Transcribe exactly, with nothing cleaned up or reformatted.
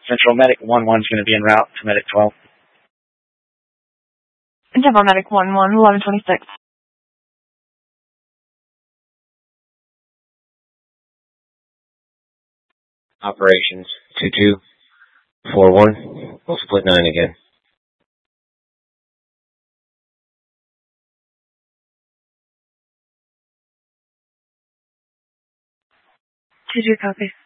Central Medic one one is going to be en route to Medic twelve. Denver Medic one one, eleven twenty-six. Operations two two four one. We'll split nine again. two two, copy.